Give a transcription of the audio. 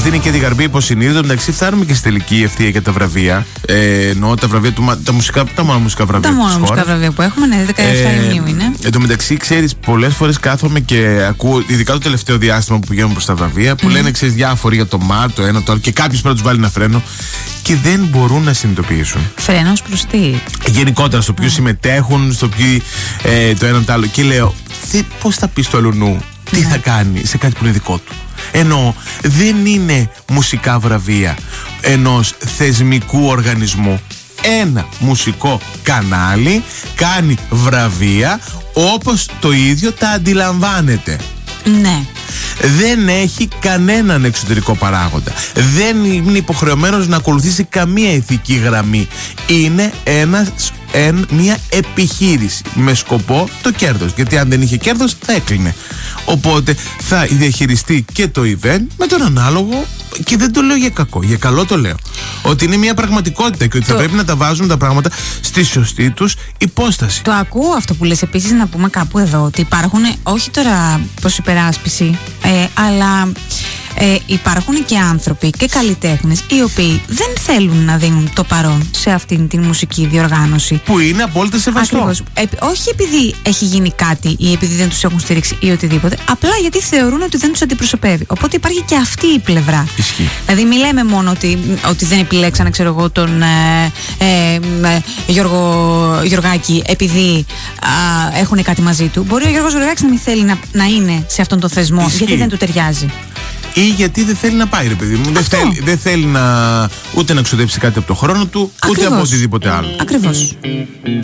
Αθήνα και τη Γαρμπή υποσυνείδητο. Εντάξει, φτάνουμε και στη τελική ευθεία για τα βραβεία. Εννοώ τα βραβεία τα μόνα μουσικά βραβεία. Τα μόνα μουσικά βραβεία που έχουμε, ναι, 17 Ιουνίου είναι. Εν τω μεταξύ, ξέρεις, πολλές φορές κάθομαι και ακούω, ειδικά το τελευταίο διάστημα που πηγαίνουμε προς τα βραβεία, που λένε, ξέρεις, διάφοροι για το ΜΑΡ, το ένα, το άλλο, και κάποιος πρέπει να τους βάλει ένα φρένο και δεν μπορούν να συνειδητοποιήσουν. Φρένος προς τι? Γενικότερα, στο ποιο συμμετέχουν, στο ποιο το ένα το άλλο. Και λέω, πώς θα πει στο αλλονού, τι θα κάνει σε κάτι που είναι δικό του. Ενώ δεν είναι μουσικά βραβεία ενός θεσμικού οργανισμού. Ένα μουσικό κανάλι κάνει βραβεία όπως το ίδιο τα αντιλαμβάνεται. Ναι. Δεν έχει κανέναν εξωτερικό παράγοντα. Δεν είναι υποχρεωμένος να ακολουθήσει καμία ηθική γραμμή. Είναι μια επιχείρηση με σκοπό το κέρδος. Γιατί αν δεν είχε κέρδος θα έκλεινε. Οπότε θα διαχειριστεί και το event με τον ανάλογο. Και δεν το λέω για κακό, για καλό το λέω. Ότι είναι μια πραγματικότητα και ότι θα πρέπει να τα βάζουν τα πράγματα στη σωστή τους υπόσταση. Το ακούω αυτό που λες. Επίσης, να πούμε κάπου εδώ ότι υπάρχουν, όχι τώρα προς υπεράσπιση, αλλά υπάρχουν και άνθρωποι και καλλιτέχνες οι οποίοι δεν θέλουν να δίνουν το παρόν σε αυτήν την μουσική διοργάνωση. Που είναι απόλυτα σεβαστό. Ακριβώς. Όχι επειδή έχει γίνει κάτι ή επειδή δεν τους έχουν στηρίξει ή οτιδήποτε, απλά γιατί θεωρούν ότι δεν τους αντιπροσωπεύει. Οπότε υπάρχει και αυτή η πλευρά. Ισχύει. Δηλαδή, μην λέμε μόνο ότι δεν επιλέξανε, ξέρω εγώ, τον Γιωργάκη επειδή έχουν κάτι μαζί του. Μπορεί ο Γιώργος Γιωργάκης να μην θέλει να είναι σε αυτόν τον θεσμό. Ισχύει. Γιατί δεν του ταιριάζει. Ή γιατί δεν θέλει να πάει, ρε παιδί μου. Δεν θέλει ούτε να ξοδέψει κάτι από το χρόνο του, ούτε από οτιδήποτε άλλο. Ακριβώς.